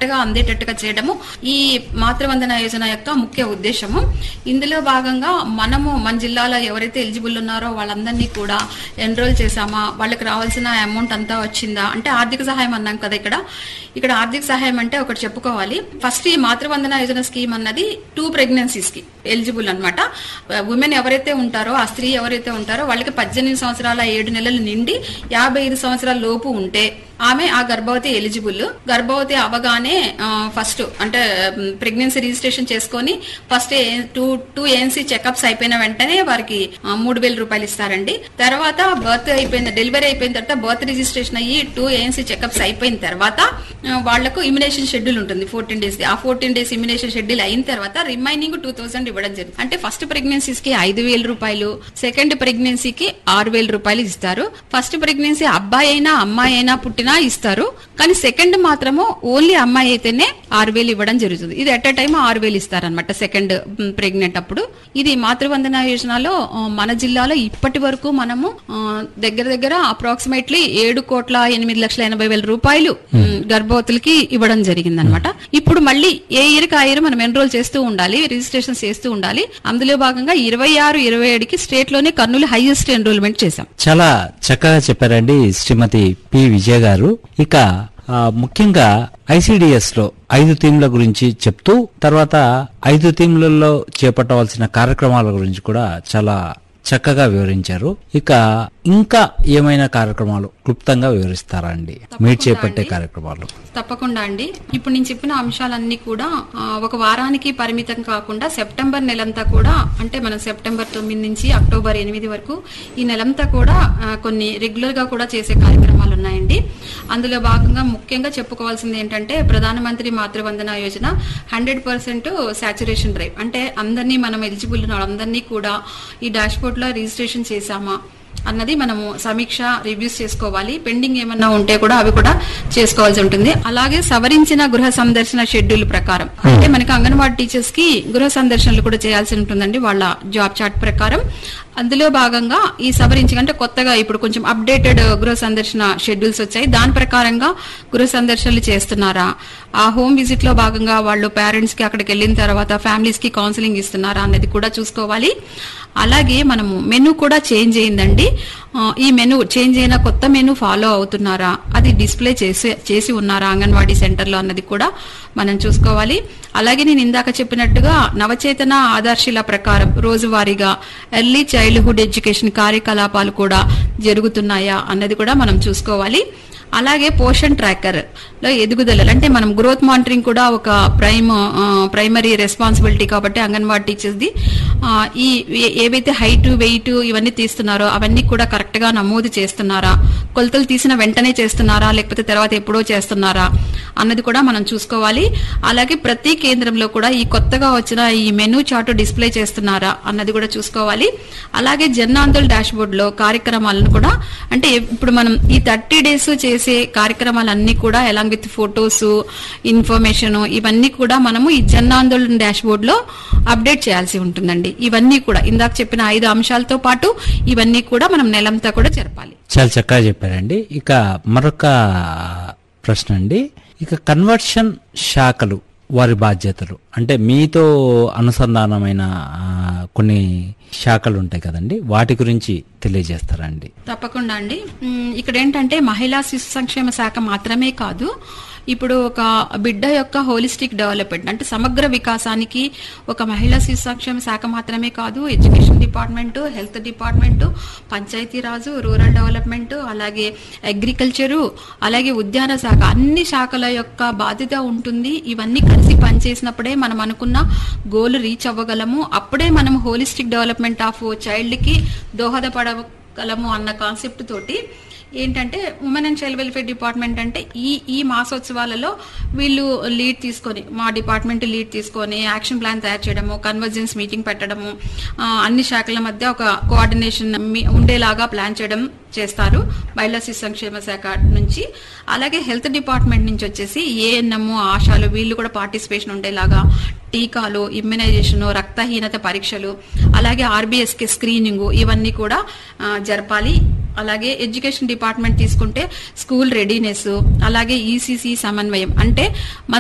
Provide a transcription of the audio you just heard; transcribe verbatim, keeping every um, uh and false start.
Correct గా అందేటట్టుగా చేయడము ఈ మాతృవందన యోజన యొక్క ముఖ్య ఉద్దేశము. ఇందులో భాగంగా మనము మన జిల్లాలో ఎవరైతే ఎలిజిబుల్ ఉన్నారో వాళ్ళందరినీ కూడా ఎన్రోల్ చేసామా, వాళ్ళకి రావాల్సిన అమౌంట్ అంతా వచ్చిందా అంటే ఆర్థిక సహాయం అన్నాం కదా. ఇక్కడ ఇక్కడ ఆర్థిక సహాయం అంటే ఒకటి చెప్పుకోవాలి. ఫస్ట్ ఈ మాతృవందన యోజన స్కీమ్ అన్నది టూ ప్రెగ్నెన్సీస్ కి ఎలిజిబుల్ అనమాట. ఉమెన్ ఎవరైతే ఉంటారో ఆ స్త్రీ ఎవరైతే ఉంటారో వాళ్ళకి పద్దెనిమిది సంవత్సరాల ఏడు నెలలు నిండి యాభై ఐదు సంవత్సరాల లోపు ఉంటే ఆమె ఆ గర్భవతి ఎలిజిబుల్. గర్భవతి అవగానే ఫస్ట్ అంటే ప్రెగ్నెన్సీ రిజిస్ట్రేషన్ చేసుకొని first two two ANC checkups అయిపోయిన వెంటనే వారికి మూడు వేల రూపాయలు ఇస్తారండి. తర్వాత బర్త్ అయిపోయిన డెలివరీ అయిపోయిన తర్వాత బర్త్ రిజిస్ట్రేషన్ అయ్యి టూ ఏఎన్సీ చెకప్స్ అయిపోయిన తర్వాత వాళ్లకు ఇమ్యునేషన్ షెడ్యూల్ ఉంటుంది ఫోర్టీన్ డేస్. ఆ ఫోర్టీన్ డేస్ ఇమ్యునేషన్ షెడ్యూల్ అయిన తర్వాత రిమైనింగ్ టూ థౌసండ్ ఇవ్వడం జరుగుతుంది. అంటే ఫస్ట్ ప్రెగ్నెన్సీస్ కి ఐదు వేల రూపాయలు, సెకండ్ ప్రెగ్నెన్సీకి ఆరు వేల రూపాయలు ఇస్తారు. ఫస్ట్ ప్రెగ్నెన్సీ అబ్బాయి అయినా అమ్మాయి అయినా పుట్టినా ఇస్తారు, కానీ సెకండ్ మాత్రము ఓన్లీ అమ్మాయి అయితేనే ఆరు వేలు ఇవ్వడం జరుగుతుంది. ఇది ఎట్ అ టైం ఆరు వేలు ఇస్తారనమాట సెకండ్ ప్రెగ్నెంట్ అప్పుడు. ఇది మాతృవందన యోజనలో మన జిల్లాలో ఇప్పటి వరకు మనము దగ్గర దగ్గర అప్రాక్సిమేట్లీ ఏడు కోట్ల ఎనిమిది లక్షల ఎనభై వేల రూపాయలు గర్భవతులకి ఇవ్వడం జరిగింది అనమాట. ఇప్పుడు మళ్ళీ ఏ ఇయర్ కి ఆ ఇయర్ మనం ఎన్రోల్ చేస్తూ ఉండాలి, రిజిస్ట్రేషన్ చేస్తూ ఉండాలి. అందులో భాగంగా ఇరవై ఆరు ఇరవై ఏడుకి స్టేట్ లోనే కర్నూలు హైయెస్ట్ ఎన్రోల్మెంట్ చేశాం. చాలా చక్కగా చెప్పారండి శ్రీమతి పి విజయ గారు. ఇక ముఖ్యంగా ఐసిడిఎస్ లో ఐదు థీమ్ల గురించి చెప్తూ తర్వాత ఐదు థీమ్లలో చేపట్టవలసిన కార్యక్రమాల గురించి కూడా చాలా చక్కగా వివరించారు. ఇక ఇంకా ఏమైనా కార్యక్రమాలు క్లుప్తంగా వివరిస్తారా అండి మీరు చేపట్టే కార్యక్రమాలు? తప్పకుండా అండి. ఇప్పుడు నేను చెప్పిన అంశాలన్నీ కూడా ఒక వారానికి పరిమితం కాకుండా సెప్టెంబర్ నెలంతా కూడా, అంటే మనం సెప్టెంబర్ తొమ్మిది నుంచి అక్టోబర్ ఎనిమిది వరకు ఈ నెలంతా కూడా కొన్ని రెగ్యులర్ గా కూడా చేసే కార్యక్రమాలు ఉన్నాయండి. అందులో భాగంగా ముఖ్యంగా చెప్పుకోవాల్సింది ఏంటంటే ప్రధానమంత్రి Matru Vandana Yojana hundred percent saturation drive. అంటే అందరినీ మనం ఎలిజిబుల్ ఉన్న వాళ్ళందరినీ కూడా ఈ డాష్ బోర్డ్ లో రిజిస్ట్రేషన్ చేశామా అన్నది మనము సమీక్ష రివ్యూస్ చేసుకోవాలి. పెండింగ్ ఏమన్నా ఉంటే కూడా అవి కూడా చేసుకోవాల్సి ఉంటుంది. అలాగే సవరించిన గృహ సందర్శన షెడ్యూల్ ప్రకారం అంటే మనకి అంగన్వాడీ టీచర్స్ కి గృహ సందర్శనలు కూడా చేయాల్సి ఉంటుందండి వాళ్ళ జాబ్ చార్ట్ ప్రకారం. అందులో భాగంగా ఈ సవరించి అంటే కొత్తగా ఇప్పుడు కొంచెం అప్డేటెడ్ గృహ సందర్శన షెడ్యూల్స్ వచ్చాయి. దాని ప్రకారంగా గృహ సందర్శనలు చేస్తున్నారా, ఆ హోమ్ విజిట్ లో భాగంగా వాళ్ళు పేరెంట్స్ కి అక్కడికి వెళ్ళిన తర్వాత ఫ్యామిలీస్ కి కౌన్సిలింగ్ ఇస్తున్నారా అనేది కూడా చూసుకోవాలి. అలాగే మనము మెనూ కూడా చేంజ్ అయిందండి. ఈ మెనూ చేంజ్ అయిన కొత్త మెనూ ఫాలో అవుతున్నారా, అది డిస్ప్లే చేసి చేసి ఉన్నారా అంగన్వాడీ సెంటర్ లో అన్నది కూడా మనం చూసుకోవాలి. అలాగే నేను ఇందాక చెప్పినట్టుగా నవచేతన ఆదర్శిల ప్రకారం రోజువారీగా ఎర్లీ చైల్డ్హుడ్ ఎడ్యుకేషన్ కార్యకలాపాలు కూడా జరుగుతున్నాయా అన్నది కూడా మనం చూసుకోవాలి. అలాగే పోషన్ ట్రాకర్ లో ఎదుగుదలలు అంటే మనం గ్రోత్ మానిటరింగ్ కూడా ఒక ప్రైమ్ ప్రైమరీ రెస్పాన్సిబిలిటీ కాబట్టి అంగన్వాడీ టీచర్స్ ది ఈ ఏవైతే హైట్ వెయిట్ ఇవన్నీ తీస్తున్నారో అవన్నీ కూడా కరెక్ట్ గా నమోదు చేస్తున్నారా, కొలతలు తీసిన వెంటనే చేస్తున్నారా లేకపోతే తర్వాత ఎప్పుడో చేస్తున్నారా అన్నది కూడా మనం చూసుకోవాలి. అలాగే ప్రతి కేంద్రంలో కూడా ఈ కొత్తగా వచ్చిన ఈ మెనూ చార్ట్ డిస్ప్లే చేస్తున్నారా అన్నది కూడా చూసుకోవాలి. అలాగే జన్ ఆందోళన్ డాష్ బోర్డ్ లో కార్యక్రమాలను కూడా అంటే ఇప్పుడు మనం ఈ థర్టీ డేస్ చేసే కార్యక్రమాలన్నీ కూడా ఎలాంగ్ విత్ ఫొటోస్ ఇన్ఫర్మేషన్ ఇవన్నీ కూడా మనము ఈ జన్ ఆందోళన్ డాష్ బోర్డ్ లో అప్డేట్ చేయాల్సి ఉంటుందండి. ఇవన్నీ కూడా ఇందాక చెప్పిన ఐదు అంశాలతో పాటు ఇవన్నీ కూడా మనం నెలంతా కూడా జరపాలి. చాలా చక్కగా చెప్పారండి. ఇక మరొక ప్రశ్న అండి, ఇక కన్వర్షన్ శాఖలు వారి బాధ్యతలు అంటే మీతో అనుసంధానమైన కొన్ని శాఖలు ఉంటాయి కదండి, వాటి గురించి తెలియజేస్తారండి? తప్పకుండా అండి. ఇక్కడ ఏంటంటే మహిళా శిశు సంక్షేమ శాఖ మాత్రమే కాదు, ఇప్పుడు ఒక బిడ్డ యొక్క హోలిస్టిక్ డెవలప్మెంట్ అంటే సమగ్ర వికాసానికి ఒక మహిళా శిశు సంక్షేమ శాఖ మాత్రమే కాదు, education department, health department, Panchayati Raj, rural development, అలాగే అగ్రికల్చరు, అలాగే ఉద్యాన శాఖ, అన్ని శాఖల యొక్క బాధ్యత ఉంటుంది. ఇవన్నీ కలిసి పనిచేసినప్పుడే మనం అనుకున్న గోల్ రీచ్ అవ్వగలము. అప్పుడే మనం హోలిస్టిక్ డెవలప్మెంట్ ఆఫ్ చైల్డ్ కి దోహదపడగలము అన్న కాన్సెప్ట్ తోటి ఏంటంటే women and child welfare department అంటే ఈ ఈ మాసోత్సవాలలో వీళ్ళు లీడ్ తీసుకొని మా డిపార్ట్మెంట్ లీడ్ తీసుకొని యాక్షన్ ప్లాన్ తయారు చేయడము, కన్వర్జెన్స్ మీటింగ్ పెట్టడము, అన్ని శాఖల మధ్య ఒక కోఆర్డినేషన్ ఉండేలాగా ప్లాన్ చేయడం చేస్తారు మహిళా శిశు సంక్షేమ శాఖ నుంచి. అలాగే హెల్త్ డిపార్ట్మెంట్ నుంచి వచ్చేసి ఏఎన్ఎం, ఆశాలు వీళ్ళు కూడా పార్టిసిపేషన్ ఉండేలాగా టీకాలు, ఇమ్యునైజేషన్, రక్తహీనత పరీక్షలు, అలాగే ఆర్బీఎస్కే స్క్రీనింగ్ ఇవన్నీ కూడా జరపాలి. అలాగే ఎడ్యుకేషన్ డిపార్ట్మెంట్ తీసుకుంటే స్కూల్ రెడీనెస్, అలాగే ఈసీసీ సమన్వయం అంటే